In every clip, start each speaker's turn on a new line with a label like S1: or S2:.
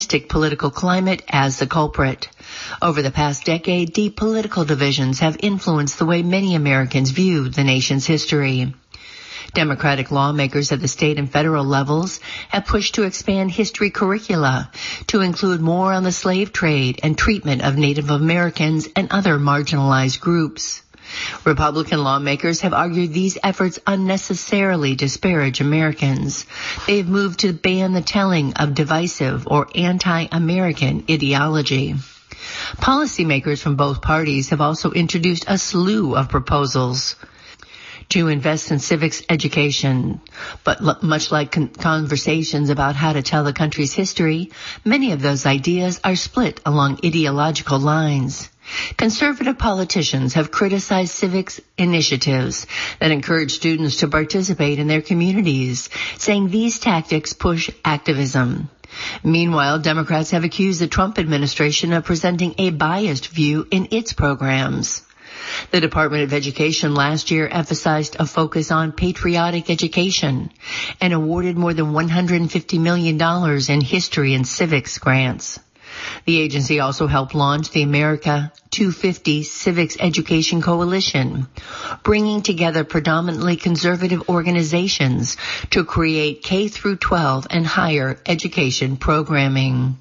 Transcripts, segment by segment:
S1: political climate as the culprit. Over the past decade, deep political divisions have influenced the way many Americans view the nation's history. Democratic lawmakers at the state and federal levels have pushed to expand history curricula to include more on the slave trade and treatment of Native Americans and other marginalized groups. Republican lawmakers have argued these efforts unnecessarily disparage Americans. They have moved to ban the telling of divisive or anti-American ideology. Policymakers from both parties have also introduced a slew of proposals to invest in civics education. But much like conversations about how to tell the country's history, many of those ideas are split along ideological lines. Conservative politicians have criticized civics initiatives that encourage students to participate in their communities, saying these tactics push activism. Meanwhile, Democrats have accused the Trump administration of presenting a biased view in its programs. The Department of Education last year emphasized a focus on patriotic education and awarded more than $150 million in history and civics grants. The agency also helped launch the America 250 Civics Education Coalition, bringing together predominantly conservative organizations to create K-12 and higher education programming.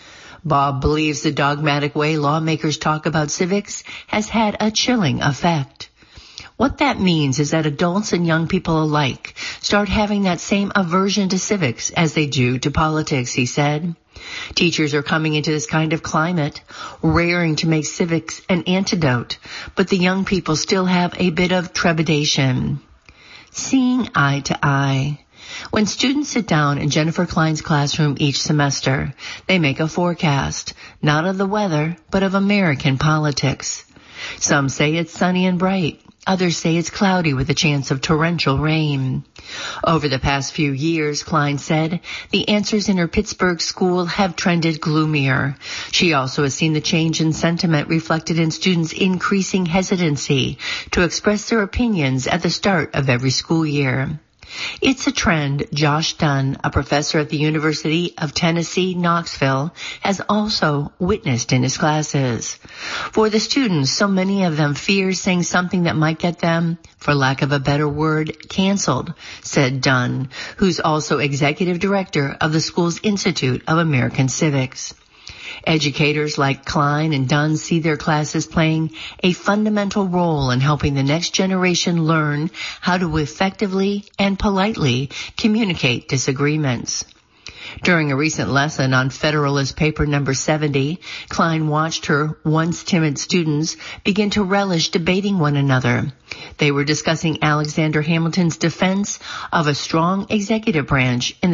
S1: Bob believes the dogmatic way lawmakers talk about civics has had a chilling effect. What that means is that adults and young people alike start having that same aversion to civics as they do to politics, he said. Teachers are coming into this kind of climate, raring to make civics an antidote, but the young people still have a bit of trepidation. Seeing eye to eye. When students sit down in Jennifer Klein's classroom each semester, they make a forecast, not of the weather, but of American politics. Some say it's sunny and bright. Others say it's cloudy with a chance of torrential rain. Over the past few years, Klein said, the answers in her Pittsburgh school have trended gloomier. She also has seen the change in sentiment reflected in students' increasing hesitancy to express their opinions at the start of every school year. It's a trend Josh Dunn, a professor at the University of Tennessee, Knoxville, has also witnessed in his classes. For the students, so many of them fear saying something that might get them, for lack of a better word, canceled, said Dunn, who's also executive director of the school's Institute of American Civics. Educators like Klein and Dunn see their classes playing a fundamental role in helping the next generation learn how to effectively and politely communicate disagreements. During a recent lesson on Federalist Paper number 70, Klein watched her once timid students begin to relish debating one another. They were discussing Alexander Hamilton's defense of a strong executive branch in the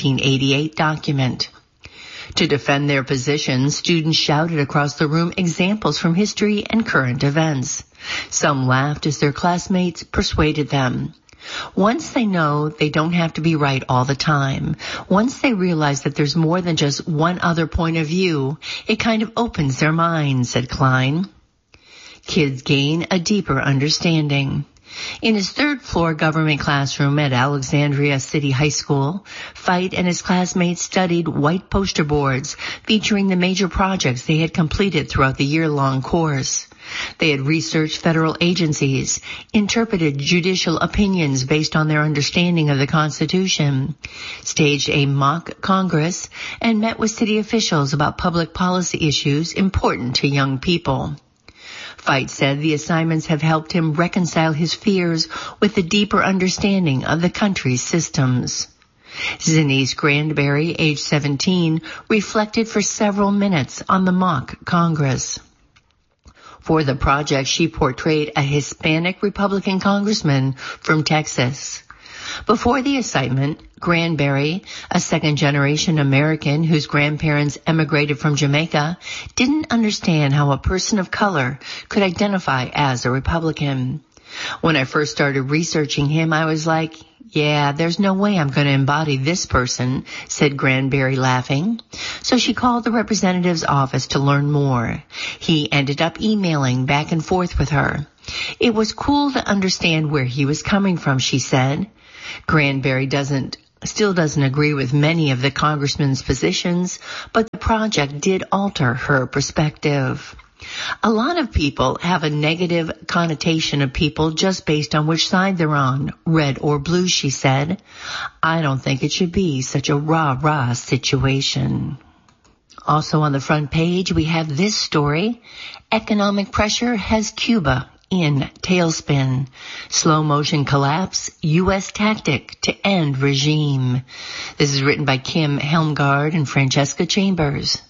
S1: 1788 document. To defend their positions, students shouted across the room examples from history and current events. Some laughed as their classmates persuaded them. Once they know they don't have to be right all the time, once they realize that there's more than just one other point of view, it kind of opens their minds, said Klein. Kids gain a deeper understanding. In his third-floor government classroom at Alexandria City High School, Feit and his classmates studied white poster boards featuring the major projects they had completed throughout the year-long course. They had researched federal agencies, interpreted judicial opinions based on their understanding of the Constitution, staged a mock Congress, and met with city officials about public policy issues important to young people. Feit said the assignments have helped him reconcile his fears with a deeper understanding of the country's systems. Zenise Granberry, age 17, reflected for several minutes on the mock Congress. For the project, she portrayed a Hispanic Republican congressman from Texas. Before the assignment, Granberry, a second-generation American whose grandparents emigrated from Jamaica, didn't understand how a person of color could identify as a Republican. When I first started researching him, I was like, yeah, there's no way I'm going to embody this person, said Granberry, laughing. So she called the representative's office to learn more. He ended up emailing back and forth with her. It was cool to understand where he was coming from, she said. Granberry doesn't still doesn't agree with many of the congressman's positions, but the project did alter her perspective. A lot of people have a negative connotation of people just based on which side they're on, red or blue, she said. I don't think it should be such a rah-rah situation. Also on the front page, we have this story. Economic pressure has Cuba in tailspin. Slow motion collapse, U.S. tactic to end regime. This is written by Kim Helmgard and Francesca Chambers.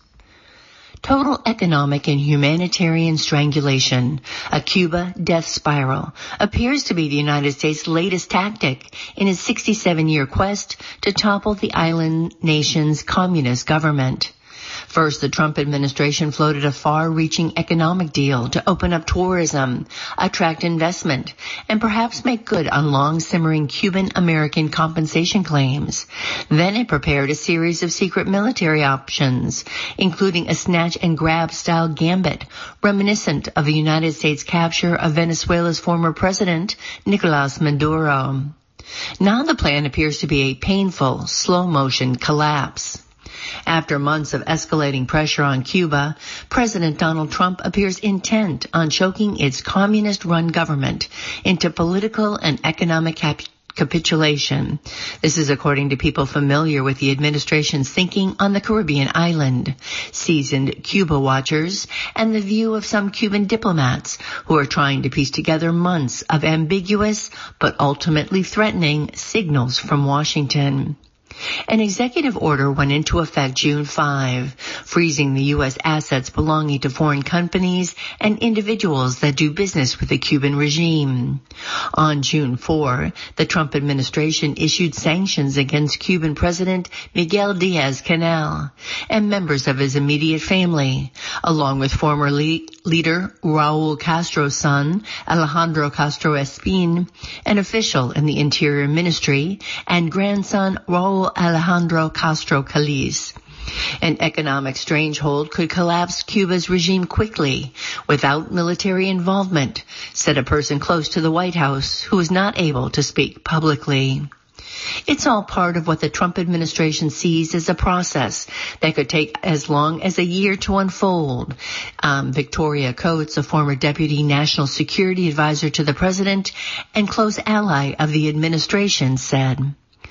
S1: Total economic and humanitarian strangulation, a Cuba death spiral, appears to be the United States' latest tactic in its 67-year quest to topple the island nation's communist government. First, the Trump administration floated a far-reaching economic deal to open up tourism, attract investment, and perhaps make good on long-simmering Cuban-American compensation claims. Then it prepared a series of secret military options, including a snatch-and-grab-style gambit reminiscent of the United States' capture of Venezuela's former president, Nicolas Maduro. Now the plan appears to be a painful, slow-motion collapse. After months of escalating pressure on Cuba, President Donald Trump appears intent on choking its communist-run government into political and economic capitulation. This is according to people familiar with the administration's thinking on the Caribbean island, seasoned Cuba watchers, and the view of some Cuban diplomats who are trying to piece together months of ambiguous but ultimately threatening signals from Washington. An executive order went into effect June 5, freezing the U.S. assets belonging to foreign companies and individuals that do business with the Cuban regime. On June 4, the Trump administration issued sanctions against Cuban President Miguel Diaz-Canel and members of his immediate family, along with former leader Raul Castro's son, Alejandro Castro Espín, an official in the Interior Ministry, and grandson Raul Alejandro Castro Calles. An economic strangehold could collapse Cuba's regime quickly without military involvement, said a person close to the White House who was not able to speak publicly. It's all part of what the Trump administration sees as a process that could take as long as a year to unfold. Victoria Coates, a former deputy national security advisor to the president and close ally of the administration, said.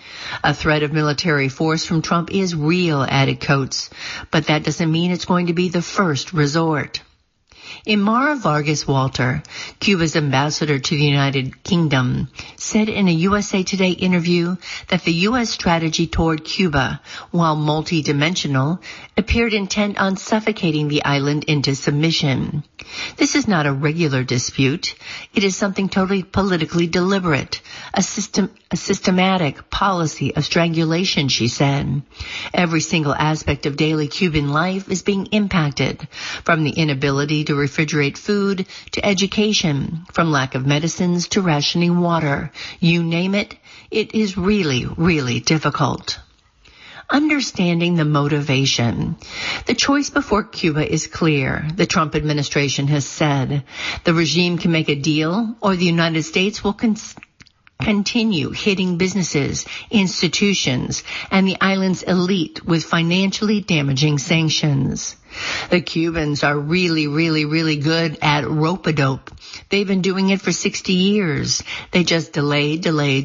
S1: A threat of military force from Trump is real, added Coates, but that doesn't mean it's going to be the first resort. Imara Vargas Walter, Cuba's ambassador to the United Kingdom, said in a USA Today interview that the U.S. strategy toward Cuba, while multidimensional, appeared intent on suffocating the island into submission. This is not a regular dispute. It is something totally politically deliberate, a systematic policy of strangulation, she said. Every single aspect of daily Cuban life is being impacted, from the inability to refrigerate food to education, from lack of medicines to rationing water. You name it, it is really, really difficult. Understanding the motivation. The choice before Cuba is clear, the Trump administration has said. The regime can make a deal, or the United States will continue hitting businesses, institutions, and the island's elite with financially damaging sanctions. The Cubans are really good at rope-a-dope. They've been doing it for 60 years. They just delay,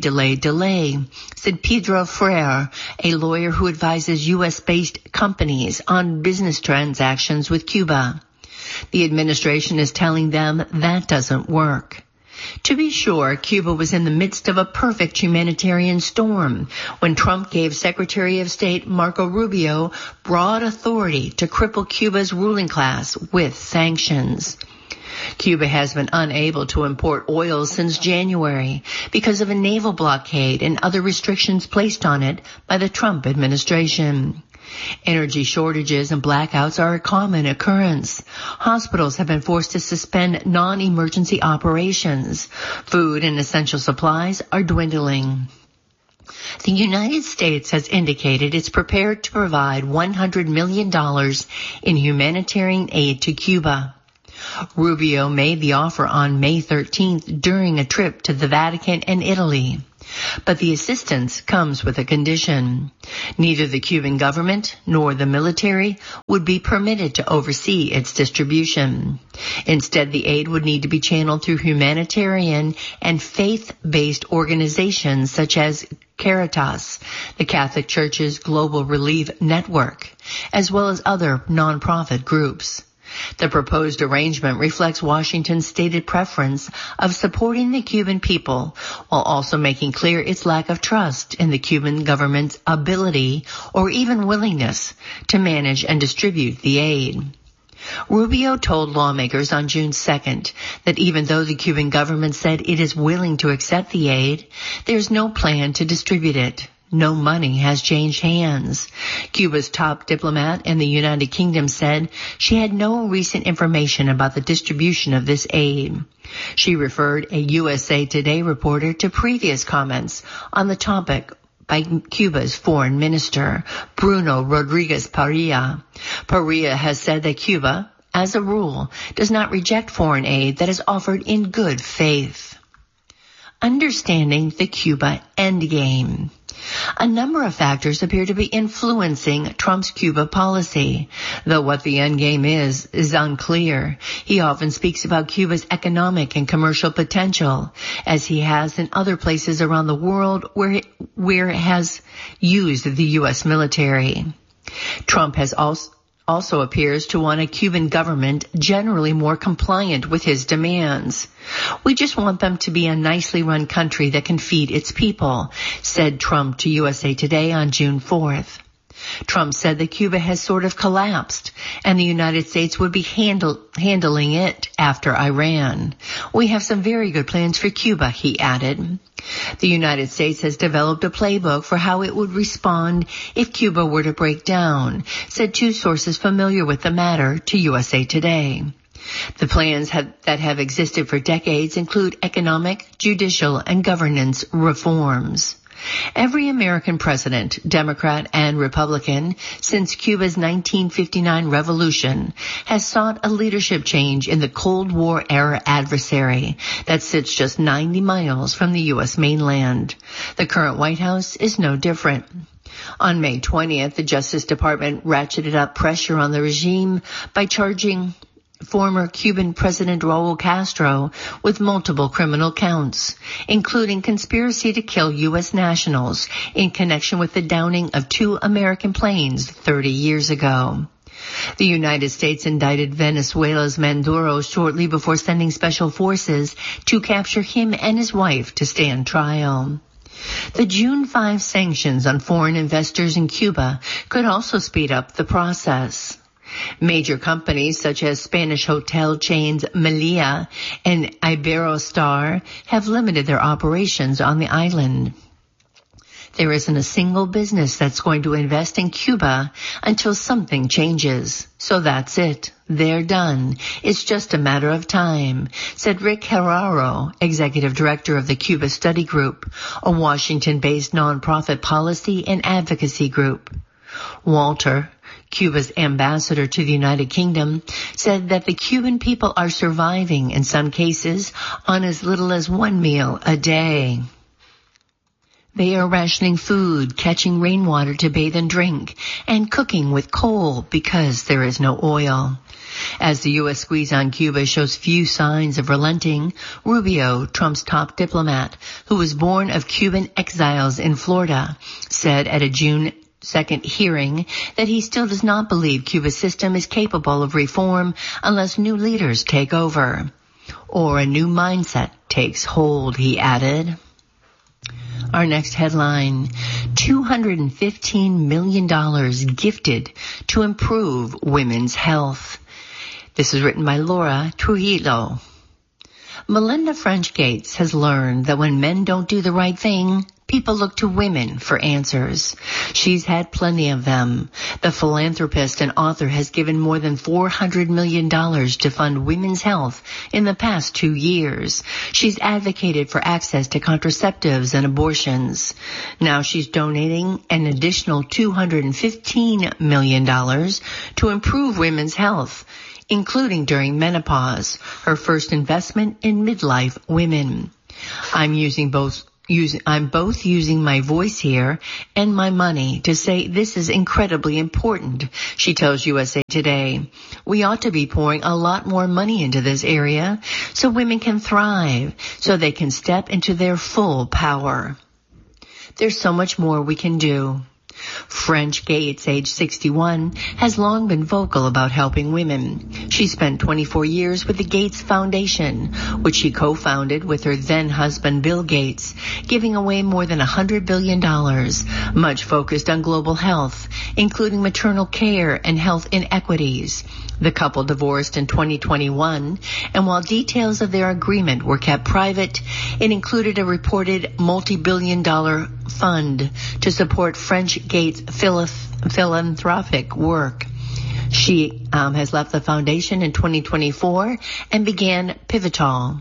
S1: said Pedro Freire, a lawyer who advises U.S.-based companies on business transactions with Cuba. The administration is telling them that doesn't work. To be sure, Cuba was in the midst of a perfect humanitarian storm when Trump gave Secretary of State Marco Rubio broad authority to cripple Cuba's ruling class with sanctions. Cuba has been unable to import oil since January because of a naval blockade and other restrictions placed on it by the Trump administration. Energy shortages and blackouts are a common occurrence. Hospitals have been forced to suspend non-emergency operations. Food and essential supplies are dwindling. The United States has indicated it's prepared to provide $100 million in humanitarian aid to Cuba. Rubio made the offer on May 13th during a trip to the Vatican and Italy. But the assistance comes with a condition. Neither the Cuban government nor the military would be permitted to oversee its distribution. Instead, the aid would need to be channeled through humanitarian and faith-based organizations such as Caritas, the Catholic Church's Global Relief Network, as well as other nonprofit groups. The proposed arrangement reflects Washington's stated preference of supporting the Cuban people while also making clear its lack of trust in the Cuban government's ability or even willingness to manage and distribute the aid. Rubio told lawmakers on June 2nd that even though the Cuban government said it is willing to accept the aid, there's no plan to distribute it. No money has changed hands. Cuba's top diplomat in the United Kingdom said she had no recent information about the distribution of this aid. She referred a USA Today reporter to previous comments on the topic by Cuba's foreign minister, Bruno Rodriguez Parilla. Parilla has said that Cuba, as a rule, does not reject foreign aid that is offered in good faith. Understanding the Cuba endgame. A number of factors appear to be influencing Trump's Cuba policy, though what the endgame is unclear. He often speaks about Cuba's economic and commercial potential, as he has in other places around the world where it has used the U.S. military. Trump has also appears to want a Cuban government generally more compliant with his demands. We just want them to be a nicely run country that can feed its people, said Trump to USA Today on June 4th. Trump said that Cuba has sort of collapsed and the United States would be handling it after Iran. We have some very good plans for Cuba, he added. The United States has developed a playbook for how it would respond if Cuba were to break down, said two sources familiar with the matter to USA Today. The plans that have existed for decades include economic, judicial, and governance reforms. Every American president, Democrat and Republican, since Cuba's 1959 revolution, has sought a leadership change in the Cold War-era adversary that sits just 90 miles from the U.S. mainland. The current White House is no different. On May 20th, the Justice Department ratcheted up pressure on the regime by charging former Cuban President Raul Castro with multiple criminal counts, including conspiracy to kill U.S. nationals in connection with the downing of 2 American planes 30 years ago. The United States indicted Venezuela's Maduro shortly before sending special forces to capture him and his wife to stand trial. The June 5 sanctions on foreign investors in Cuba could also speed up the process. Major companies such as Spanish hotel chains Melia and Iberostar have limited their operations on the island. There isn't a single business that's going to invest in Cuba until something changes. So that's it. They're done. It's just a matter of time, said Rick Herrero, executive director of the Cuba Study Group, a Washington-based nonprofit policy and advocacy group. Walter, Cuba's ambassador to the United Kingdom, said that the Cuban people are surviving in some cases on as little as 1 meal a day. They are rationing food, catching rainwater to bathe and drink, and cooking with coal because there is no oil. As the U.S. squeeze on Cuba shows few signs of relenting, Rubio, Trump's top diplomat, who was born of Cuban exiles in Florida, said at a June 2nd hearing that he still does not believe Cuba's system is capable of reform unless new leaders take over. Or a new mindset takes hold, he added. Our next headline, $215 million gifted to improve women's health. This is written by Laura Trujillo. Melinda French Gates has learned that when men don't do the right thing, people look to women for answers. She's had plenty of them. The philanthropist and author has given more than $400 million to fund women's health in the past 2 years. She's advocated for access to contraceptives and abortions. Now she's donating an additional $215 million to improve women's health, including during menopause, her first investment in midlife women. I'm using both both using my voice here and my money to say this is incredibly important, she tells USA Today. We ought to be pouring a lot more money into this area so women can thrive, so they can step into their full power. There's so much more we can do. French Gates, age 61, has long been vocal about helping women. She spent 24 years with the Gates Foundation, which she co-founded with her then-husband Bill Gates, giving away more than $100 billion, much focused on global health, including maternal care and health inequities. The couple divorced in 2021, and while details of their agreement were kept private, it included a reported multi-billion-dollar fund to support French Gates' philanthropic work. She has left the foundation in 2024 and began Pivotal.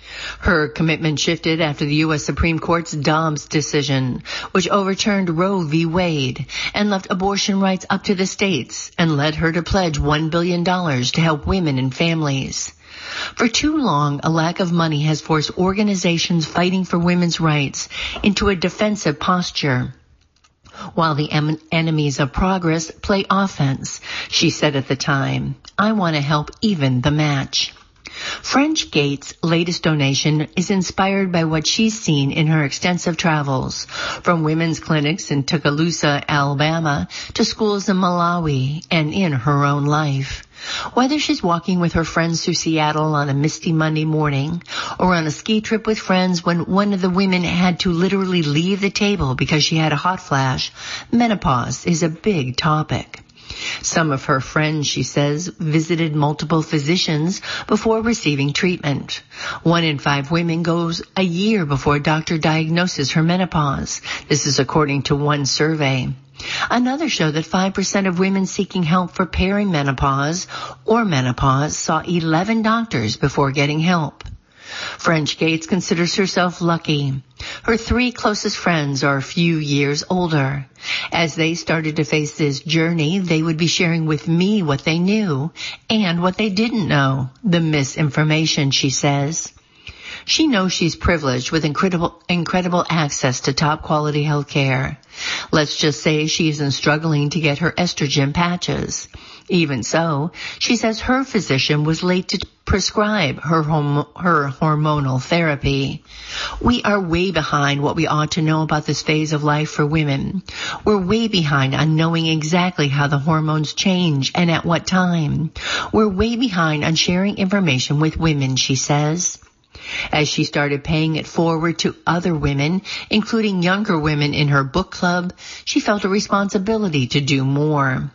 S1: Her commitment shifted after the U.S. Supreme Court's Dobbs decision, which overturned Roe v. Wade and left abortion rights up to the states and led her to pledge $1 billion to help women and families. For too long, a lack of money has forced organizations fighting for women's rights into a defensive posture, while the enemies of progress play offense, she said at the time. I want to help even the match. French Gates' latest donation is inspired by what she's seen in her extensive travels, from women's clinics in Tuscaloosa, Alabama, to schools in Malawi and in her own life. Whether she's walking with her friends through Seattle on a misty Monday morning or on a ski trip with friends when one of the women had to literally leave the table because she had a hot flash, menopause is a big topic. Some of her friends, she says, visited multiple physicians before receiving treatment. 1 in 5 women goes a year before a doctor diagnoses her menopause. This is according to one survey. Another showed that 5% of women seeking help for perimenopause or menopause saw 11 doctors before getting help. French Gates considers herself lucky. Her 3 closest friends are a few years older. As they started to face this journey, they would be sharing with me what they knew and what they didn't know, the misinformation, she says. She knows she's privileged with incredible access to top quality health care. Let's just say she isn't struggling to get her estrogen patches. Even so, she says her physician was late to prescribe her hormonal therapy. We are way behind what we ought to know about this phase of life for women. We're way behind on knowing exactly how the hormones change and at what time. We're way behind on sharing information with women, she says. As she started paying it forward to other women, including younger women in her book club, she felt a responsibility to do more.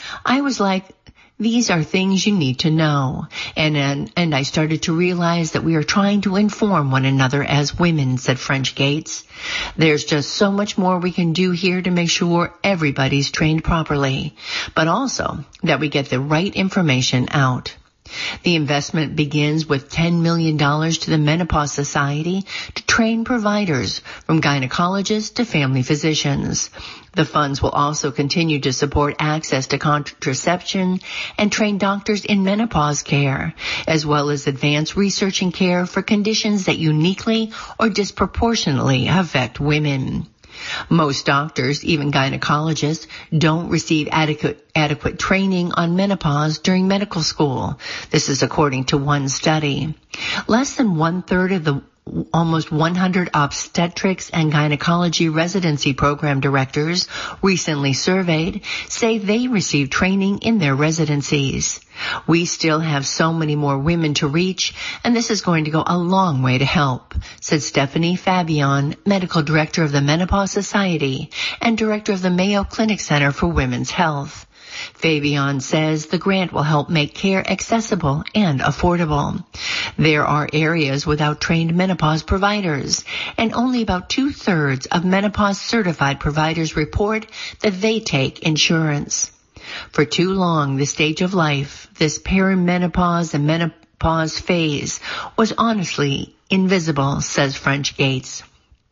S1: I was like, these are things you need to know. And I started to realize that we are trying to inform one another as women, said French Gates. There's just so much more we can do here to make sure everybody's trained properly, but also that we get the right information out. The investment begins with $10 million to the Menopause Society to train providers, from gynecologists to family physicians. The funds will also continue to support access to contraception and train doctors in menopause care, as well as advance research and care for conditions that uniquely or disproportionately affect women. Most doctors, even gynecologists, don't receive adequate training on menopause during medical school. This is according to one study. Less than 1/3 of the almost 100 obstetrics and gynecology residency program directors recently surveyed say they receive training in their residencies. We still have so many more women to reach, and this is going to go a long way to help, said Stephanie Fabian, medical director of the Menopause Society and director of the Mayo Clinic Center for Women's Health. Fabian says the grant will help make care accessible and affordable. There are areas without trained menopause providers, and only about 2/3 of menopause certified providers report that they take insurance. For too long, this stage of life, this perimenopause and menopause phase, was honestly invisible, says French Gates.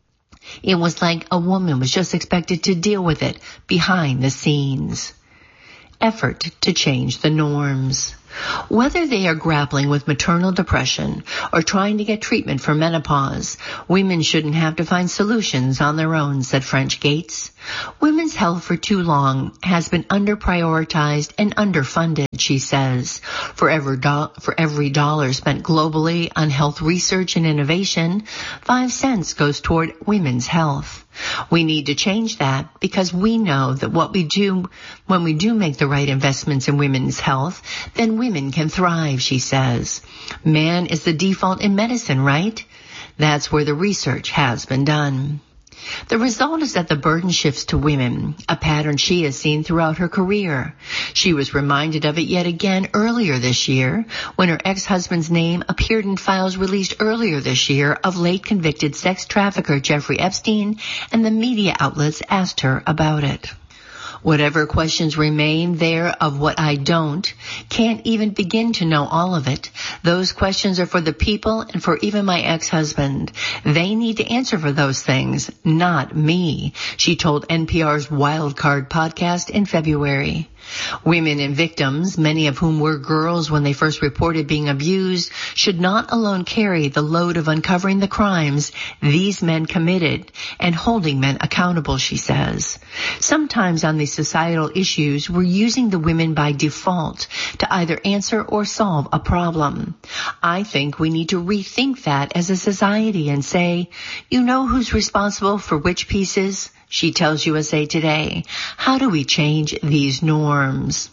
S1: It was like a woman was just expected to deal with it behind the scenes. Effort to change the norms. Whether they are grappling with maternal depression or trying to get treatment for menopause, women shouldn't have to find solutions on their own, said French Gates. Women's health for too long has been under-prioritized and underfunded, she says. For every dollar spent globally on health research and innovation, 5 cents goes toward women's health. We need to change that because we know that when we do make the right investments in women's health, then women can thrive, she says. Man is the default in medicine, right? That's where the research has been done. The result is that the burden shifts to women, a pattern she has seen throughout her career. She was reminded of it yet again earlier this year when her ex-husband's name appeared in files released earlier this year of late convicted sex trafficker Jeffrey Epstein, and the media outlets asked her about it. Whatever questions remain there of what I can't even begin to know all of it. Those questions are for the people and for even my ex-husband. They need to answer for those things, not me, she told NPR's Wild Card podcast in February. Women and victims, many of whom were girls when they first reported being abused, should not alone carry the load of uncovering the crimes these men committed and holding men accountable, she says. Sometimes on these societal issues, we're using the women by default to either answer or solve a problem. I think we need to rethink that as a society and say, you know who's responsible for which pieces? She tells USA Today. How do we change these norms?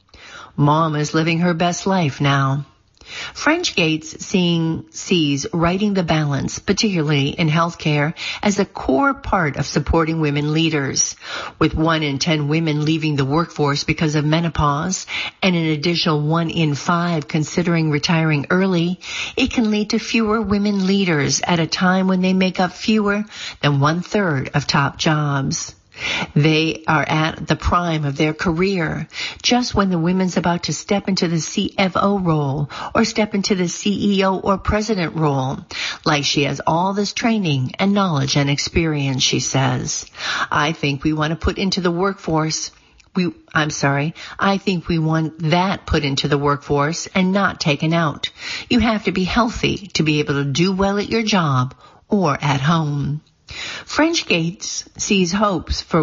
S1: Mom is living her best life now. French Gates sees writing the balance, particularly in healthcare, as a core part of supporting women leaders. With 1 in 10 women leaving the workforce because of menopause and an additional 1 in 5 considering retiring early, it can lead to fewer women leaders at a time when they make up fewer than 1/3 of top jobs. They are at the prime of their career, just when the woman's about to step into the CFO role or step into the CEO or president role, like she has all this training and knowledge and experience, she says. I think we want to put into the workforce. I think we want that put into the workforce and not taken out. You have to be healthy to be able to do well at your job or at home. French Gates sees hope for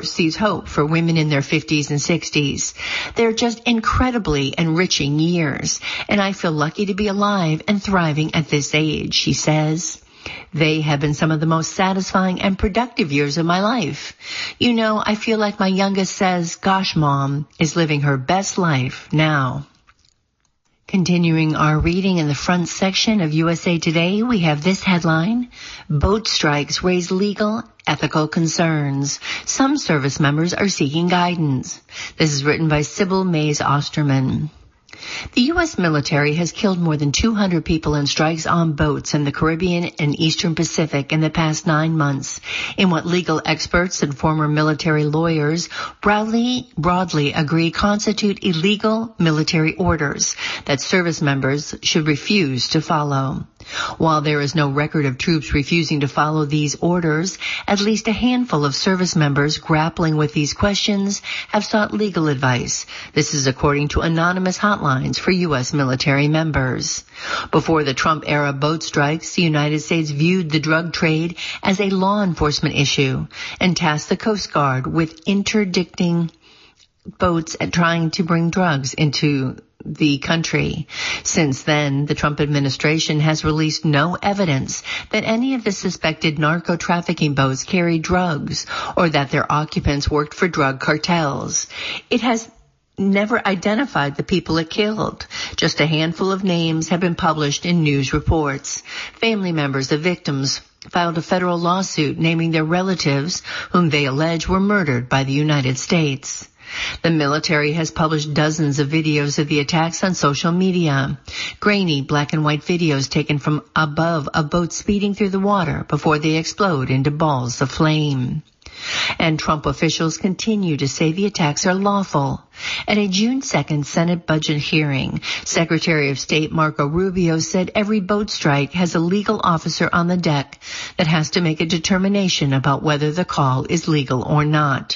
S1: women in their 50s and 60s. They're just incredibly enriching years, and I feel lucky to be alive and thriving at this age, she says. They have been some of the most satisfying and productive years of my life. You know, I feel like my youngest says, gosh, Mom is living her best life now. Continuing our reading in the front section of USA Today, we have this headline: boat strikes raise legal, ethical concerns. Some service members are seeking guidance. This is written by Sybil Mays Osterman. The U.S. military has killed more than 200 people in strikes on boats in the Caribbean and Eastern Pacific in the past 9 months, in what legal experts and former military lawyers broadly agree constitute illegal military orders that service members should refuse to follow. While there is no record of troops refusing to follow these orders, at least a handful of service members grappling with these questions have sought legal advice. This is according to anonymous hotlines for U.S. military members. Before the Trump-era boat strikes, the United States viewed the drug trade as a law enforcement issue and tasked the Coast Guard with interdicting boats and trying to bring drugs into the country. Since then, the Trump administration has released no evidence that any of the suspected narco-trafficking boats carried drugs or that their occupants worked for drug cartels. It has never identified the people it killed. Just a handful of names have been published in news reports. Family members of victims filed a federal lawsuit naming their relatives, whom they allege were murdered by the United States. The military has published dozens of videos of the attacks on social media. Grainy black and white videos taken from above a boat speeding through the water before they explode into balls of flame. And Trump officials continue to say the attacks are lawful. At a June 2nd Senate budget hearing, Secretary of State Marco Rubio said every boat strike has a legal officer on the deck that has to make a determination about whether the call is legal or not.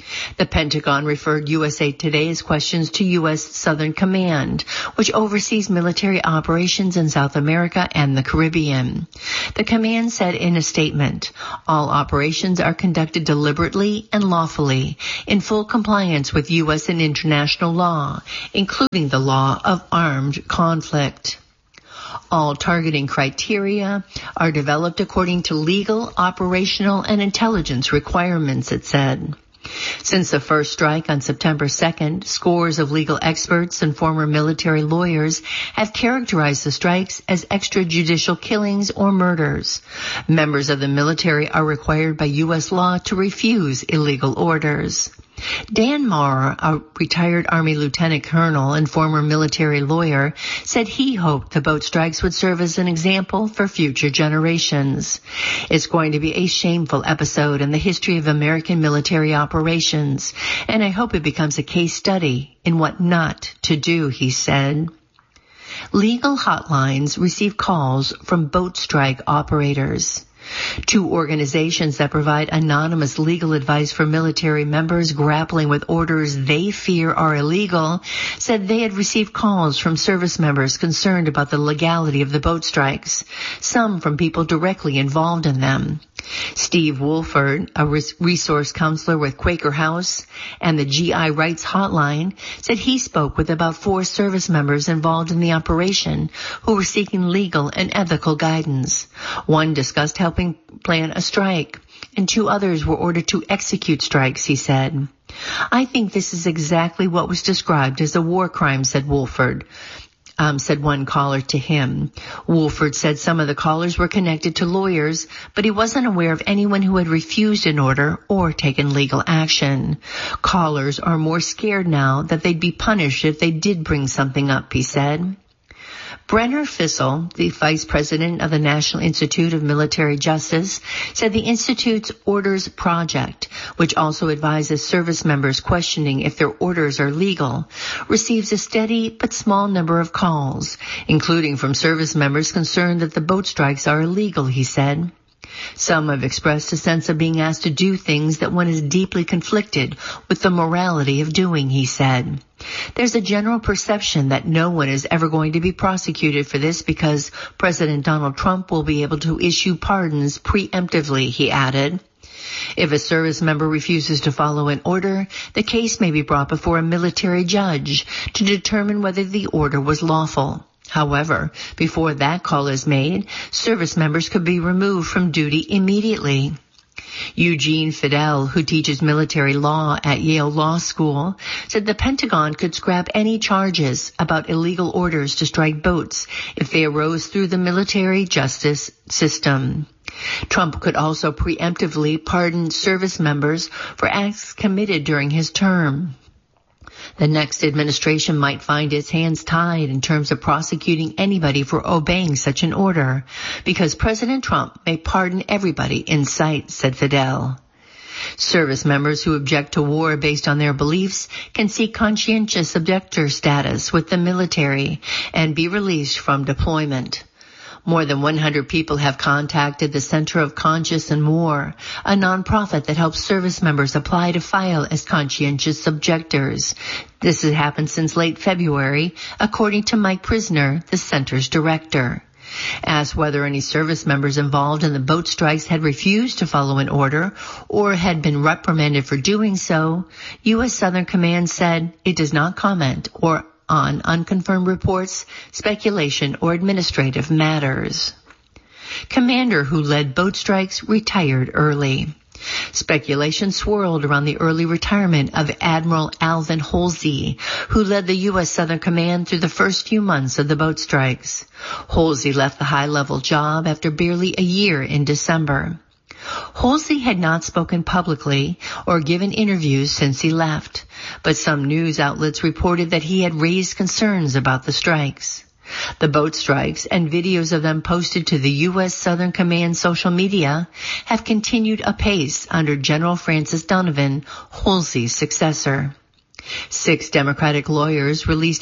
S1: The Pentagon referred USA Today's questions to U.S. Southern Command, which oversees military operations in South America and the Caribbean. The command said in a statement, all operations are conducted deliberately and lawfully in full compliance with U.S. and international law, including the law of armed conflict. All targeting criteria are developed according to legal, operational, and intelligence requirements, it said. Since the first strike on September 2nd, scores of legal experts and former military lawyers have characterized the strikes as extrajudicial killings or murders. Members of the military are required by U.S. law to refuse illegal orders. Dan Maurer, a retired Army lieutenant colonel and former military lawyer, said he hoped the boat strikes would serve as an example for future generations. It's going to be a shameful episode in the history of American military operations, and I hope it becomes a case study in what not to do, he said. Legal hotlines receive calls from boat strike operators. Two organizations that provide anonymous legal advice for military members grappling with orders they fear are illegal said they had received calls from service members concerned about the legality of the boat strikes, some from people directly involved in them. Steve Wolford, a resource counselor with Quaker House and the GI Rights Hotline, said he spoke with about 4 service members involved in the operation who were seeking legal and ethical guidance. One discussed helping plan a strike, and 2 others were ordered to execute strikes, he said. I think this is exactly what was described as a war crime, said Wolford. Said one caller to him. Wolford said some of the callers were connected to lawyers, but he wasn't aware of anyone who had refused an order or taken legal action. Callers are more scared now that they'd be punished if they did bring something up, he said. Brenner Fissel, the vice president of the National Institute of Military Justice, said the Institute's Orders Project, which also advises service members questioning if their orders are legal, receives a steady but small number of calls, including from service members concerned that the boat strikes are illegal, he said. Some have expressed a sense of being asked to do things that one is deeply conflicted with the morality of doing, he said. There's a general perception that no one is ever going to be prosecuted for this because President Donald Trump will be able to issue pardons preemptively, he added. If a service member refuses to follow an order, the case may be brought before a military judge to determine whether the order was lawful. However, before that call is made, service members could be removed from duty immediately. Eugene Fidel, who teaches military law at Yale Law School, said the Pentagon could scrap any charges about illegal orders to strike boats if they arose through the military justice system. Trump could also preemptively pardon service members for acts committed during his term. The next administration might find its hands tied in terms of prosecuting anybody for obeying such an order, because President Trump may pardon everybody in sight, said Fidel. Service members who object to war based on their beliefs can seek conscientious objector status with the military and be released from deployment. More than 100 people have contacted the Center of Conscience and War, a nonprofit that helps service members apply to file as conscientious objectors. This has happened since late February, according to Mike Prisner, the center's director. Asked whether any service members involved in the boat strikes had refused to follow an order or had been reprimanded for doing so, U.S. Southern Command said it does not comment on unconfirmed reports, speculation, or administrative matters. Commander who led boat strikes retired early. Speculation swirled around the early retirement of Admiral Alvin Holsey, who led the U.S. Southern Command through the first few months of the boat strikes. Holsey left the high-level job after barely a year in December. Holsey had not spoken publicly or given interviews since he left, but some news outlets reported that he had raised concerns about the strikes. The boat strikes and videos of them posted to the U.S. Southern Command social media have continued apace under General Francis Donovan, Holsey's successor. 6 Democratic lawyers released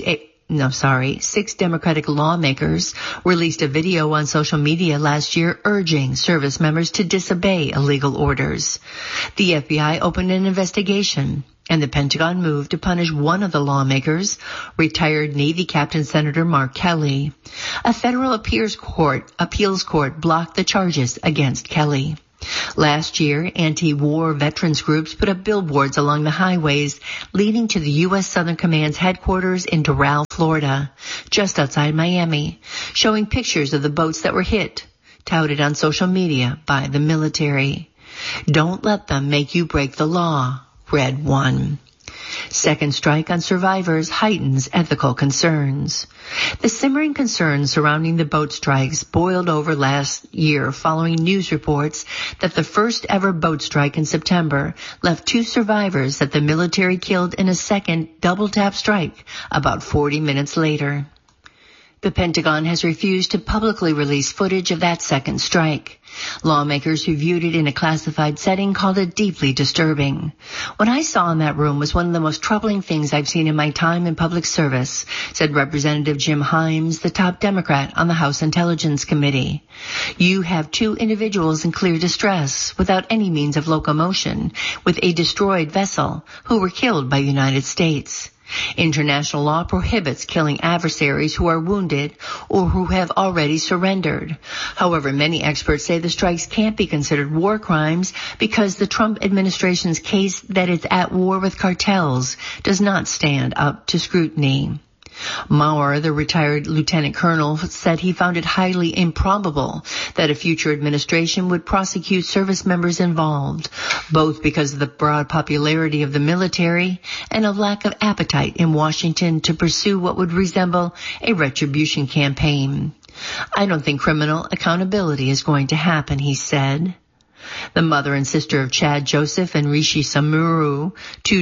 S1: Six Democratic lawmakers released a video on social media last year urging service members to disobey illegal orders. The FBI opened an investigation, and the Pentagon moved to punish one of the lawmakers, retired Navy Captain Senator Mark Kelly. A federal appeals court blocked the charges against Kelly. Last year, anti-war veterans groups put up billboards along the highways leading to the U.S. Southern Command's headquarters in Doral, Florida, just outside Miami, showing pictures of the boats that were hit, touted on social media by the military. "Don't let them make you break the law," read one. Second strike on survivors heightens ethical concerns. The simmering concerns surrounding the boat strikes boiled over last year following news reports that the first ever boat strike in September left 2 survivors that the military killed in a second double-tap strike about 40 minutes later. The Pentagon has refused to publicly release footage of that second strike. Lawmakers who viewed it in a classified setting called it deeply disturbing. "What I saw in that room was one of the most troubling things I've seen in my time in public service," said Representative Jim Himes, the top Democrat on the House Intelligence Committee. "You have 2 individuals in clear distress, without any means of locomotion, with a destroyed vessel, who were killed by the United States. International law prohibits killing adversaries who are wounded or who have already surrendered. However, many experts say the strikes can't be considered war crimes because the Trump administration's case that it's at war with cartels does not stand up to scrutiny." Maurer, the retired lieutenant colonel, said he found it highly improbable that a future administration would prosecute service members involved, both because of the broad popularity of the military and a lack of appetite in Washington to pursue what would resemble a retribution campaign. "I don't think criminal accountability is going to happen," he said. The mother and sister of Chad Joseph and Rishi Samuru, 2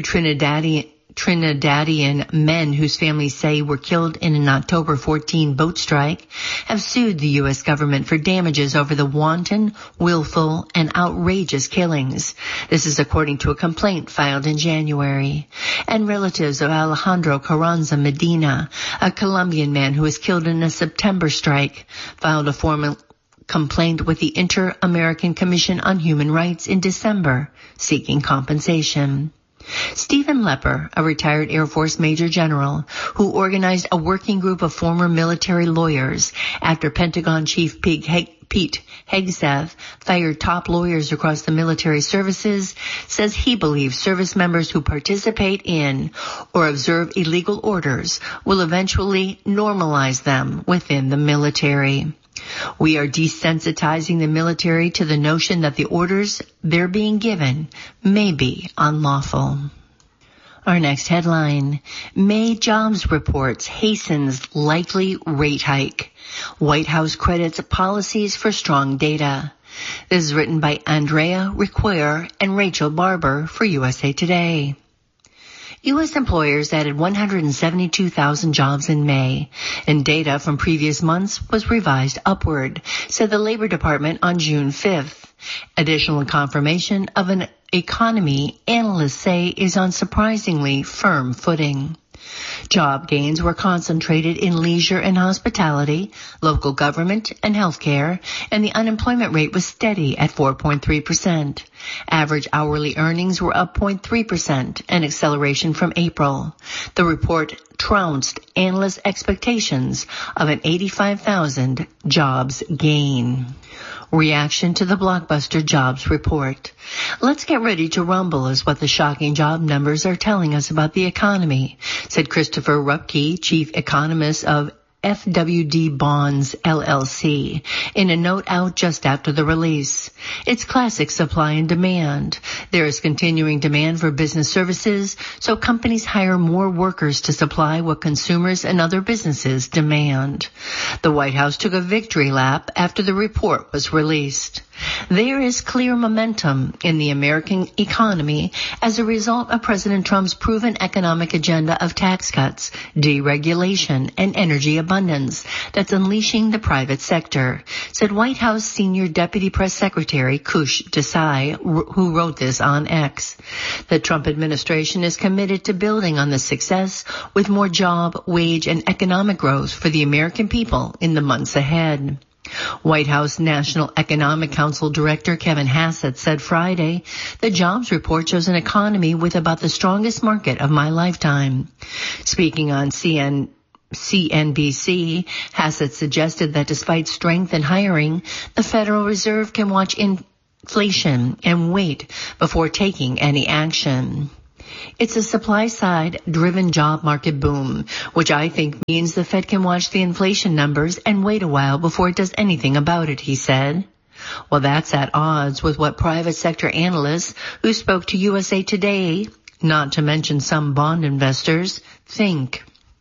S1: Trinidadian men whose families say were killed in an October 14 boat strike, have sued the U.S. government for damages over the wanton, willful, and outrageous killings. This is according to a complaint filed in January. And relatives of Alejandro Carranza Medina, a Colombian man who was killed in a September strike, filed a formal complaint with the Inter-American Commission on Human Rights in December, seeking compensation. Stephen Lepper, a retired Air Force Major General who organized a working group of former military lawyers after Pentagon Chief Pete Hegseth fired top lawyers across the military services, says he believes service members who participate in or observe illegal orders will eventually normalize them within the military. "We are desensitizing the military to the notion that the orders they're being given may be unlawful." Our next headline, May jobs reports hastens likely rate hike. White House credits policies for strong data. This is written by Andrea Requer and Rachel Barber for USA Today. U.S. employers added 172,000 jobs in May, and data from previous months was revised upward, said the Labor Department on June 5th. Additional confirmation of an economy analysts say is on surprisingly firm footing. Job gains were concentrated in leisure and hospitality, local government, and healthcare, and the unemployment rate was steady at 4.3%. Average hourly earnings were up 0.3%, an acceleration from April. The report trounced analysts' expectations of an 85,000 jobs gain. Reaction to the blockbuster jobs report. "Let's get ready to rumble," is what the shocking job numbers are telling us about the economy, said Christopher Rupke, chief economist of FWD Bonds LLC, in a note out just after the release. It's classic supply and demand. There is continuing demand for business services, so companies hire more workers to supply what consumers and other businesses demand. The White House took a victory lap after the report was released. There is clear momentum in the American economy as a result of President Trump's proven economic agenda of tax cuts, deregulation, and energy abundance that's unleashing the private sector, said White House Senior Deputy Press Secretary Kush Desai, who wrote this on X. The Trump administration is committed to building on this success with more job, wage, and economic growth for the American people in the months ahead. White House National Economic Council Director Kevin Hassett said Friday, the jobs report shows an economy with about the strongest market of my lifetime. Speaking on CNBC, Hassett suggested that despite strength in hiring, the Federal Reserve can watch inflation and wait before taking any action. It's a supply-side driven job market boom, which I think means the Fed can watch the inflation numbers and wait a while before it does anything about it, he said. Well, that's at odds with what private sector analysts who spoke to USA Today, not to mention some bond investors, think.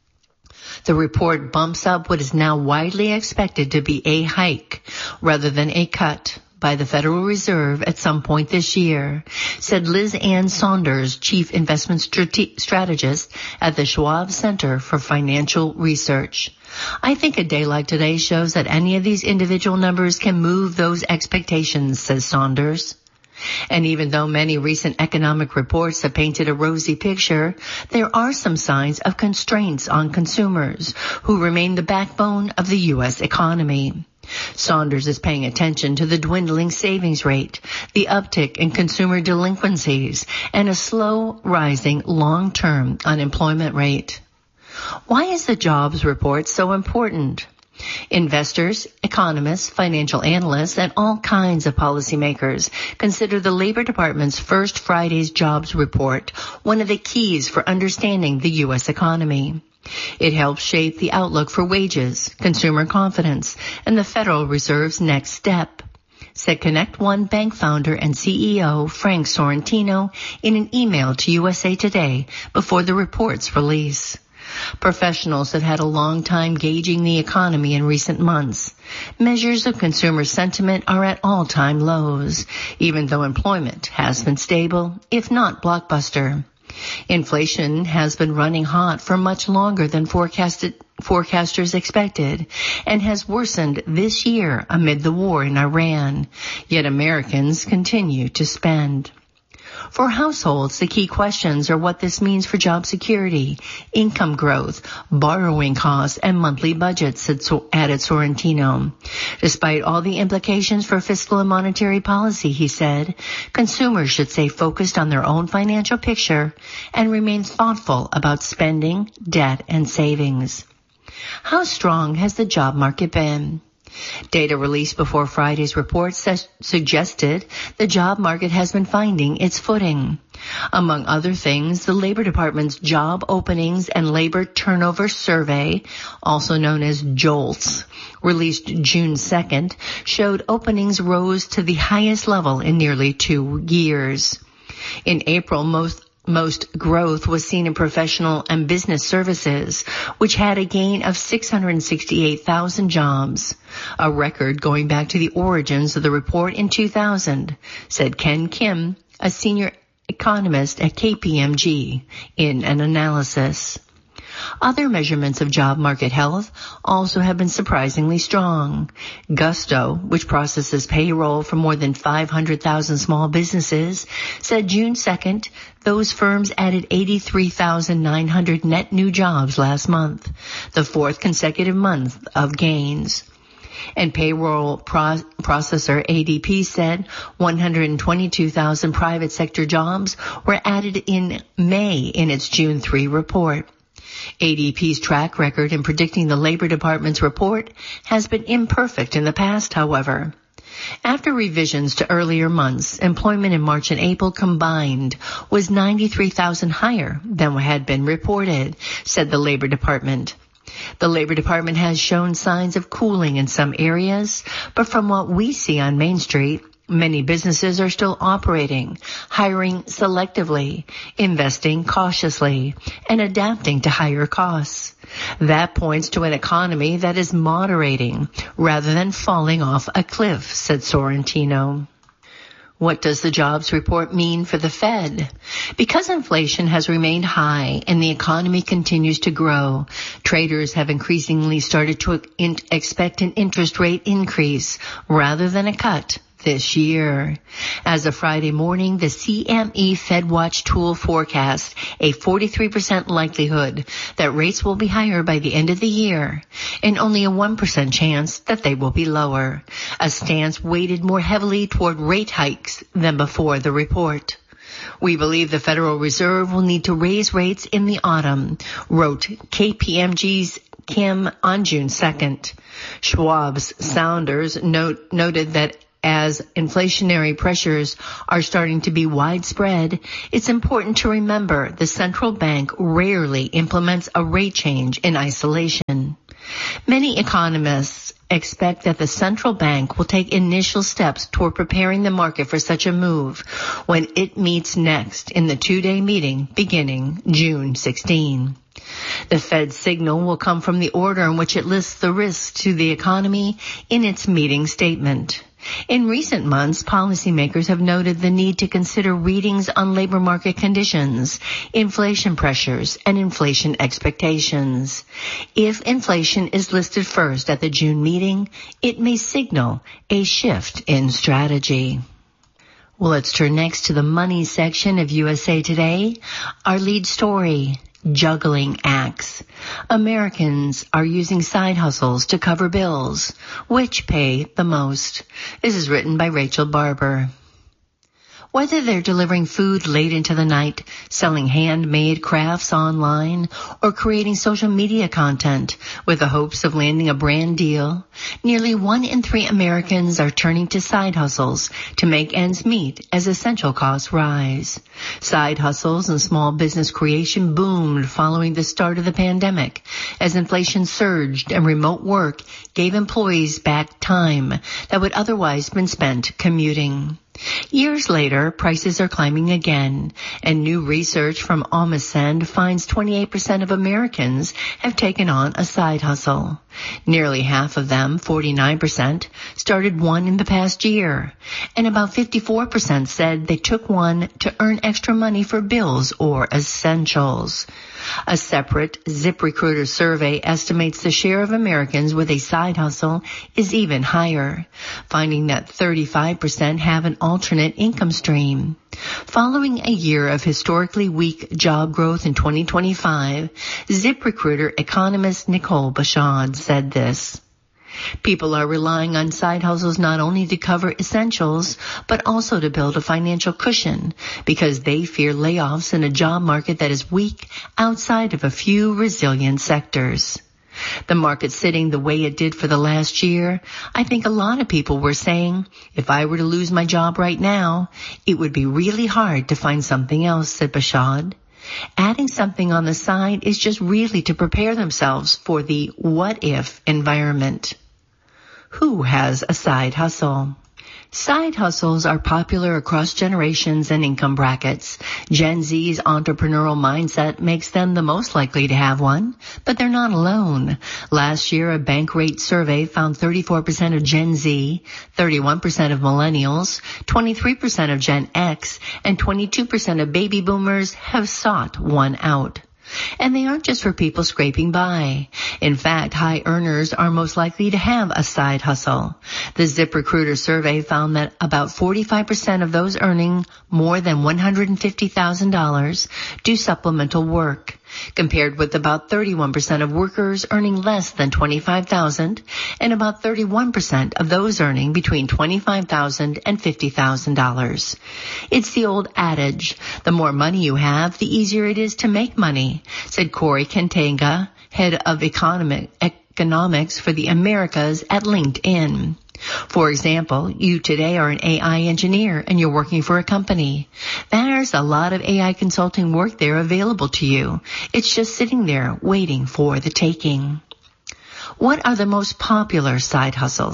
S1: The report bumps up what is now widely expected to be a hike rather than a cut by the Federal Reserve at some point this year, said Liz Ann Saunders, Chief Investment Strategist at the Schwab Center for Financial Research. I think a day like today shows that any of these individual numbers can move those expectations, says Saunders. And even though many recent economic reports have painted a rosy picture, there are some signs of constraints on consumers who remain the backbone of the U.S. economy. Saunders is paying attention to the dwindling savings rate, the uptick in consumer delinquencies, and a slow rising long-term unemployment rate. Why is the jobs report so important? Investors, economists, financial analysts, and all kinds of policymakers consider the Labor Department's first Friday's jobs report one of the keys for understanding the U.S. economy. It helps shape the outlook for wages, consumer confidence, and the Federal Reserve's next step, said Connect One Bank founder and CEO Frank Sorrentino in an email to USA Today before the report's release. Professionals have had a long time gauging the economy in recent months. Measures of consumer sentiment are at all-time lows, even though employment has been stable, if not blockbuster. Inflation has been running hot for much longer than forecasters expected and has worsened this year amid the war in Iran. Yet Americans continue to spend. For households, the key questions are what this means for job security, income growth, borrowing costs, and monthly budgets, added Sorrentino. Despite all the implications for fiscal and monetary policy, he said, consumers should stay focused on their own financial picture and remain thoughtful about spending, debt, and savings. How strong has the job market been? Data released before Friday's report suggested the job market has been finding its footing. Among other things, the Labor Department's Job Openings and Labor Turnover Survey, also known as JOLTS, released June 2nd, showed openings rose to the highest level in nearly 2 years. In April, most growth was seen in professional and business services, which had a gain of 668,000 jobs, a record going back to the origins of the report in 2000, said Ken Kim, a senior economist at KPMG, in an analysis. Other measurements of job market health also have been surprisingly strong. Gusto, which processes payroll for more than 500,000 small businesses, said June 2nd those firms added 83,900 net new jobs last month, the fourth consecutive month of gains. And payroll processor ADP said 122,000 private sector jobs were added in May in its June 3 report. ADP's track record in predicting the Labor Department's report has been imperfect in the past, however. After revisions to earlier months, employment in March and April combined was 93,000 higher than what had been reported, said the Labor Department. The Labor Department has shown signs of cooling in some areas, but from what we see on Main Street, Many businesses are still operating, hiring selectively, investing cautiously, and adapting to higher costs. That points to an economy that is moderating rather than falling off a cliff, said Sorrentino. What does the jobs report mean for the Fed? Because inflation has remained high and the economy continues to grow, traders have increasingly started to expect an interest rate increase rather than a cut this year. As of Friday morning, the CME FedWatch tool forecasts a 43% likelihood that rates will be higher by the end of the year and only a 1% chance that they will be lower, a stance weighted more heavily toward rate hikes than before the report. We believe the Federal Reserve will need to raise rates in the autumn, wrote KPMG's Kim on June 2nd. Schwab's Saunders noted that as inflationary pressures are starting to be widespread, it's important to remember the central bank rarely implements a rate change in isolation. Many economists expect that the central bank will take initial steps toward preparing the market for such a move when it meets next in the two-day meeting beginning June 16. The Fed's signal will come from the order in which it lists the risks to the economy in its meeting statement. In recent months, policymakers have noted the need to consider readings on labor market conditions, inflation pressures, and inflation expectations. If inflation is listed first at the June meeting, it may signal a shift in strategy. Well, let's turn next to the money section of USA Today. Our lead story: juggling acts. Americans are using side hustles to cover bills. Which pay the most? This is written by Rachel Barber. Whether they're delivering food late into the night, selling handmade crafts online, or creating social media content with the hopes of landing a brand deal, nearly 1 in 3 Americans are turning to side hustles to make ends meet as essential costs rise. Side hustles and small business creation boomed following the start of the pandemic as inflation surged and remote work gave employees back time that would otherwise been spent commuting. Years later, prices are climbing again, and new research from Omnicend finds 28% of Americans have taken on a side hustle. Nearly half of them, 49%, started one in the past year, and about 54% said they took one to earn extra money for bills or essentials. A separate ZipRecruiter survey estimates the share of Americans with a side hustle is even higher, finding that 35% have an alternate income stream. Following a year of historically weak job growth in 2025, ZipRecruiter economist Nicole Bashad said this: "People are relying on side hustles not only to cover essentials, but also to build a financial cushion because they fear layoffs in a job market that is weak outside of a few resilient sectors." The market sitting the way it did for the last year, I think a lot of people were saying, if I were to lose my job right now, it would be really hard to find something else, said Bashad. Adding something on the side is just really to prepare themselves for the what-if environment. Who has a side hustle? Side hustles are popular across generations and income brackets. Gen Z's entrepreneurial mindset makes them the most likely to have one, but they're not alone. Last year, a Bankrate survey found 34% of Gen Z, 31% of millennials, 23% of Gen X, and 22% of baby boomers have sought one out. And they aren't just for people scraping by. In fact, high earners are most likely to have a side hustle. The ZipRecruiter survey found that about 45% of those earning more than $150,000 do supplemental work, compared with about 31% of workers earning less than $25,000 and about 31% of those earning between $25,000 and $50,000. It's the old adage, the more money you have, the easier it is to make money, said Corey Kentanga, head of economics for the Americas at LinkedIn. For example, you today are an AI engineer and you're working for a company. There's a lot of AI consulting work there available to you. It's just sitting there waiting for the taking. What are the most popular side hustles?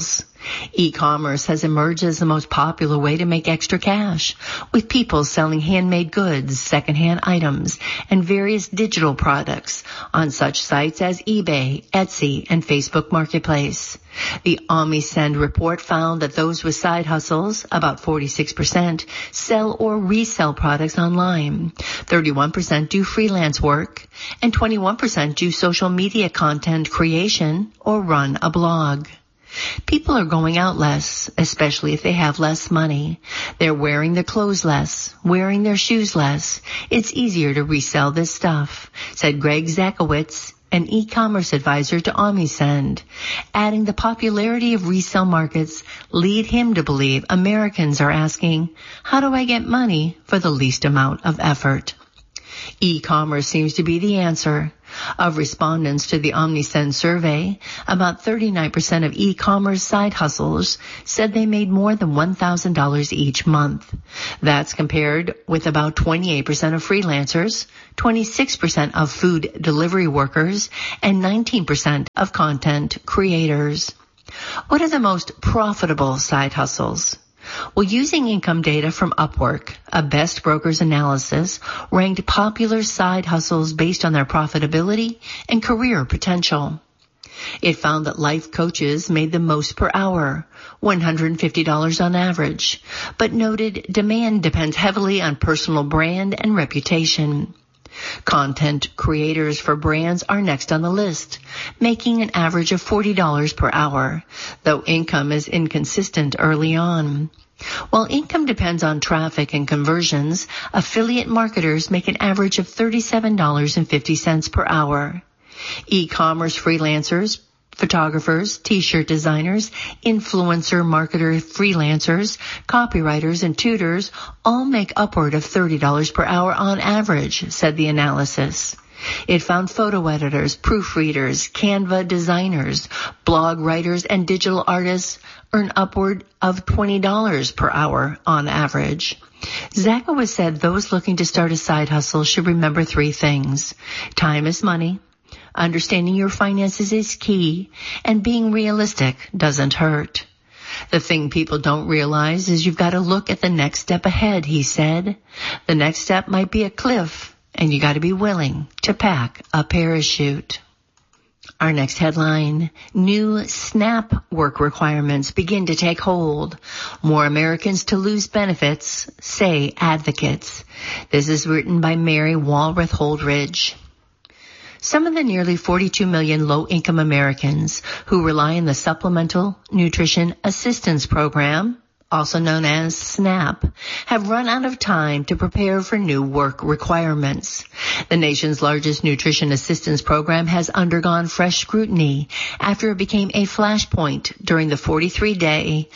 S1: E-commerce has emerged as the most popular way to make extra cash, with people selling handmade goods, secondhand items, and various digital products on such sites as eBay, Etsy, and Facebook Marketplace. The OmniSend report found that those with side hustles, about 46%, sell or resell products online. 31% do freelance work, and 21% do social media content creation or run a blog. People are going out less, especially if they have less money. They're wearing their clothes less, wearing their shoes less. It's easier to resell this stuff, said Greg Zakowicz, an e-commerce advisor to OmniSend, adding the popularity of resale markets lead him to believe Americans are asking, how do I get money for the least amount of effort? E-commerce seems to be the answer. Of respondents to the OmniSend survey, about 39% of e-commerce side hustles said they made more than $1,000 each month. That's compared with about 28% of freelancers, 26% of food delivery workers, and 19% of content creators. What are the most profitable side hustles? Well, using income data from Upwork, a Best Brokers analysis ranked popular side hustles based on their profitability and career potential. It found that life coaches made the most per hour, $150 on average, but noted demand depends heavily on personal brand and reputation. Content creators for brands are next on the list, making an average of $40 per hour, though income is inconsistent early on. While income depends on traffic and conversions, affiliate marketers make an average of $37.50 per hour. E-commerce freelancers, photographers, t-shirt designers, influencer marketer freelancers, copywriters, and tutors all make upward of $30 per hour on average, said the analysis. It found photo editors, proofreaders, Canva designers, blog writers, and digital artists earn upward of $20 per hour on average. Zakowicz said those looking to start a side hustle should remember three things. Time is money. Understanding your finances is key, and being realistic doesn't hurt. The thing people don't realize is you've got to look at the next step ahead, he said. The next step might be a cliff, and you got to be willing to pack a parachute. Our next headline, new SNAP work requirements begin to take hold. More Americans to lose benefits, say advocates. This is written by Mary Walrath Holdridge. Some of the nearly 42 million low-income Americans who rely on the Supplemental Nutrition Assistance Program, also known as SNAP, have run out of time to prepare for new work requirements. The nation's largest nutrition assistance program has undergone fresh scrutiny after it became a flashpoint during the 43-day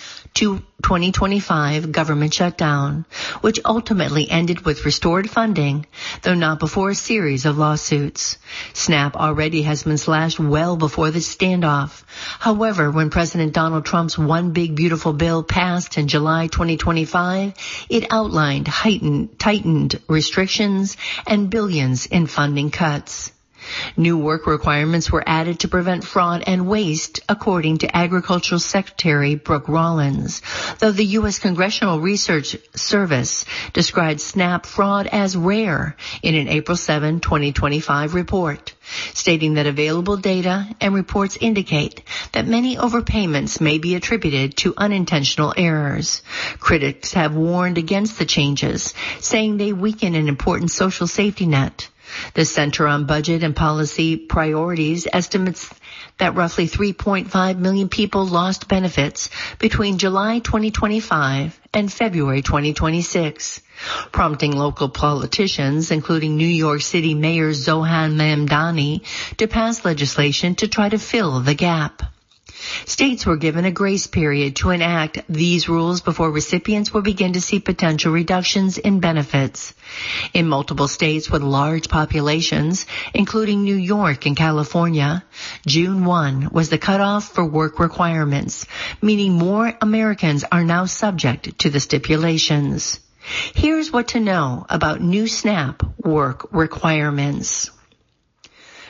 S1: 2025 government shutdown, which ultimately ended with restored funding, though not before a series of lawsuits. SNAP already has been slashed well before the standoff. However, when President Donald Trump's One Big Beautiful Bill passed in July 2025, it outlined tightened restrictions and billions in funding cuts. New work requirements were added to prevent fraud and waste, according to Agricultural Secretary Brooke Rollins, though the U.S. Congressional Research Service described SNAP fraud as rare in an April 7, 2025 report, stating that available data and reports indicate that many overpayments may be attributed to unintentional errors. Critics have warned against the changes, saying they weaken an important social safety net. The Center on Budget and Policy Priorities estimates that roughly 3.5 million people lost benefits between July 2025 and February 2026, prompting local politicians, including New York City Mayor Zohan Mamdani, to pass legislation to try to fill the gap. States were given a grace period to enact these rules before recipients will begin to see potential reductions in benefits. In multiple states with large populations, including New York and California, June 1 was the cutoff for work requirements, meaning more Americans are now subject to the stipulations. Here's what to know about new SNAP work requirements.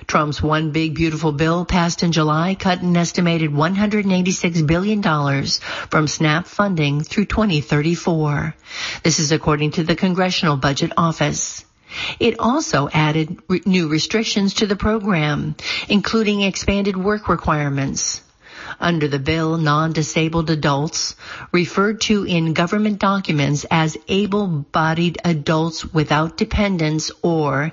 S1: Trump's One Big Beautiful Bill passed in July cut an estimated $186 billion from SNAP funding through 2034. This is according to the Congressional Budget Office. It also added new restrictions to the program, including expanded work requirements. Under the bill, non-disabled adults, referred to in government documents as able-bodied adults without dependents or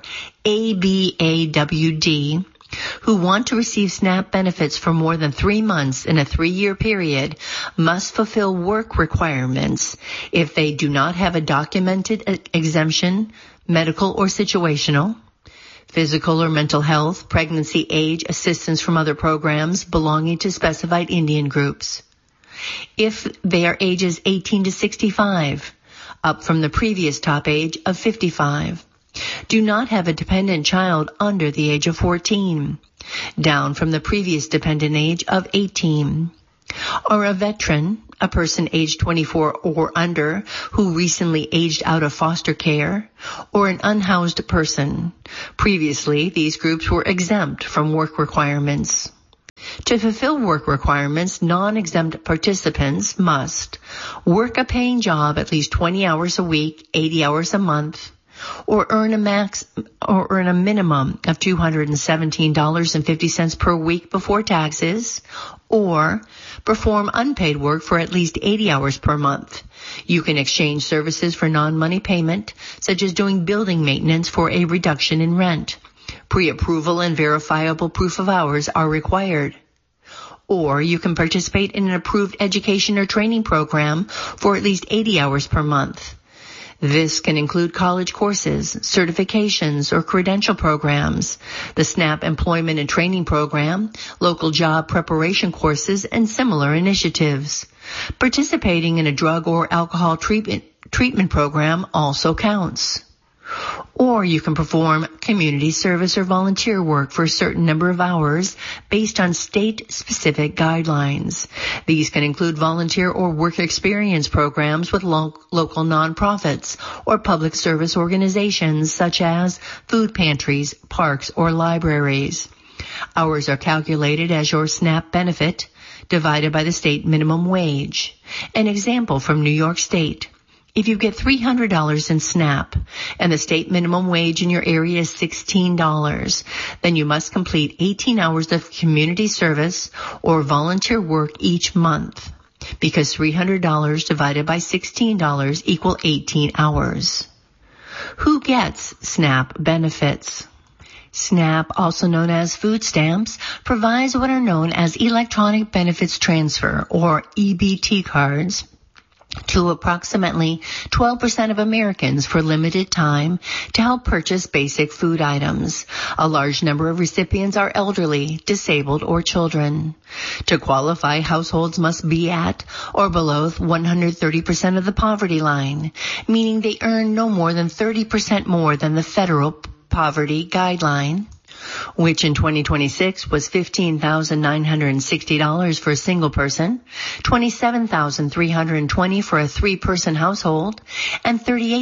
S1: ABAWD, who want to receive SNAP benefits for more than 3 months in a 3-year period, must fulfill work requirements if they do not have a documented exemption, medical or situational, physical or mental health, pregnancy, age, assistance from other programs belonging to specified Indian groups. If they are ages 18 to 65, up from the previous top age of 55. Do not have a dependent child under the age of 14, down from the previous dependent age of 18. Or a veteran, a person aged 24 or under who recently aged out of foster care, or an unhoused person. Previously, these groups were exempt from work requirements. To fulfill work requirements, non-exempt participants must work a paying job at least 20 hours a week, 80 hours a month, or earn a minimum of $217.50 per week before taxes, or perform unpaid work for at least 80 hours per month. You can exchange services for non-money payment, such as doing building maintenance for a reduction in rent. Pre-approval and verifiable proof of hours are required. Or you can participate in an approved education or training program for at least 80 hours per month. This can include college courses, certifications, or credential programs, the SNAP Employment and Training Program, local job preparation courses, and similar initiatives. Participating in a drug or alcohol treatment program also counts. Or you can perform community service or volunteer work for a certain number of hours based on state-specific guidelines. These can include volunteer or work experience programs with local nonprofits or public service organizations such as food pantries, parks, or libraries. Hours are calculated as your SNAP benefit divided by the state minimum wage. An example from New York State. If you get $300 in SNAP and the state minimum wage in your area is $16, then you must complete 18 hours of community service or volunteer work each month, because $300 divided by $16 equal 18 hours. Who gets SNAP benefits? SNAP, also known as food stamps, provides what are known as electronic benefits transfer, or EBT cards, to approximately 12% of Americans for limited time to help purchase basic food items. A large number of recipients are elderly, disabled, or children. To qualify, households must be at or below 130% of the poverty line, meaning they earn no more than 30% more than the federal poverty guideline, which in 2026 was $15,960 for a single person, $27,320 for a 3-person household, and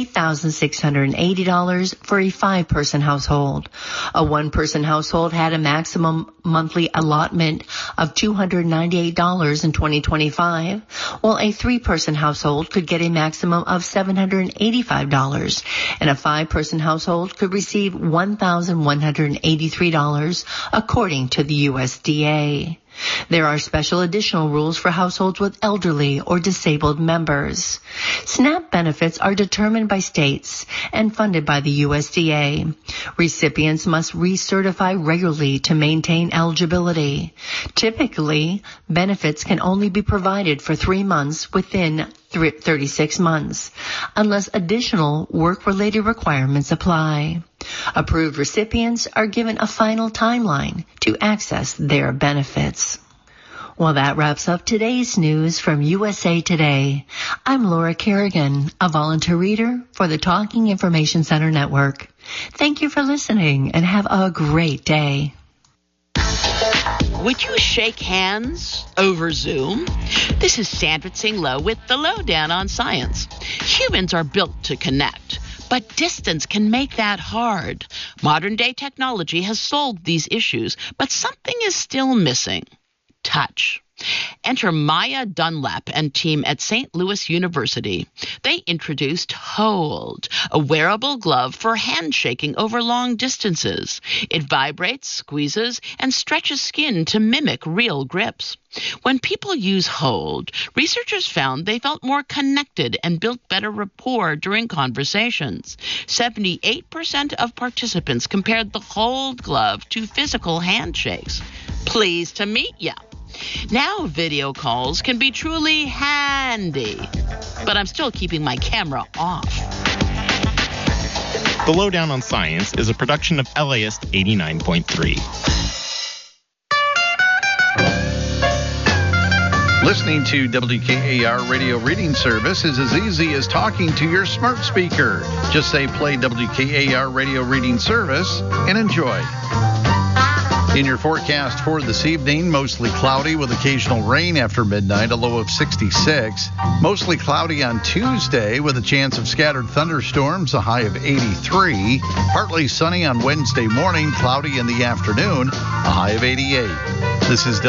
S1: $38,680 for a 5-person household. A 1-person household had a maximum monthly allotment of $298 in 2025, while a 3-person household could get a maximum of $785, and a 5-person household could receive $1,183 according to the USDA. There are special additional rules for households with elderly or disabled members. SNAP benefits are determined by states and funded by the USDA. Recipients must recertify regularly to maintain eligibility. Typically, benefits can only be provided for 3 months within 36 months, unless additional work-related requirements apply. Approved recipients are given a final timeline to access their benefits. Well, that wraps up today's news from USA Today. I'm Laura Kerrigan, a volunteer reader for the Talking Information Center Network. Thank you for listening and have a great day.
S2: Would you shake hands over Zoom? This is Sandra Tsing Loh with the Lowdown on Science. Humans are built to connect, But distance can make that hard. Modern-day technology has solved these issues, but something is still missing. Touch. Enter Maya Dunlap and team at St. Louis University. They introduced Hold, a wearable glove for handshaking over long distances. It vibrates, squeezes, and stretches skin to mimic real grips. When people use Hold, researchers found they felt more connected and built better rapport during conversations. 78% of participants compared the Hold glove to physical handshakes. Pleased to meet ya. Now video calls can be truly handy, but I'm still keeping my camera off.
S3: The Lowdown on Science is a production of LAist 89.3.
S4: Listening to WKAR Radio Reading Service is as easy as talking to your smart speaker. Just say play WKAR Radio Reading Service and enjoy. In your forecast for this evening, mostly cloudy with occasional rain after midnight, a low of 66. Mostly cloudy on Tuesday with a chance of scattered thunderstorms, a high of 83. Partly sunny on Wednesday morning, cloudy in the afternoon, a high of 88. This is